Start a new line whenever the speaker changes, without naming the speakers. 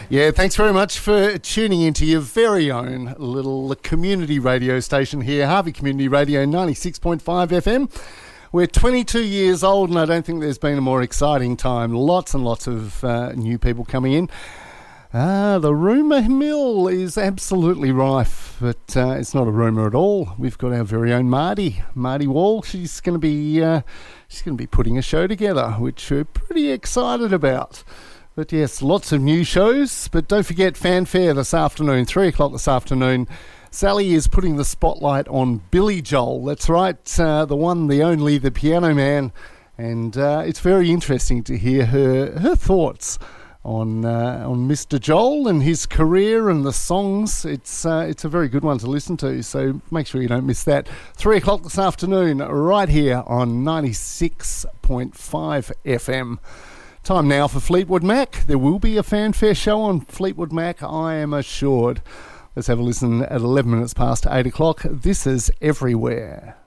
Yeah, thanks very much for tuning into your very own little community radio station here, Harvey Community Radio 96.5 FM. We're 22 years old, and I don't think there's been a more exciting time. Lots and lots of new people coming in. The rumour mill is absolutely rife, but it's not a rumour at all. We've got our very own Marty Wall. She's going to be putting a show together, which we're pretty excited about. But yes, lots of new shows. But don't forget Fanfare this afternoon, 3 o'clock this afternoon. Sally is putting the spotlight on Billy Joel. That's right, the one, the only, the Piano Man. And it's very interesting to hear her thoughts on Mr. Joel and his career and the songs. It's a very good one to listen to, so make sure you don't miss that. 3 o'clock this afternoon, right here on 96.5 FM. Time now for Fleetwood Mac. There will be a Fanfare show on Fleetwood Mac, I am assured. Let's have a listen at 11 minutes past 8 o'clock. This is Everywhere.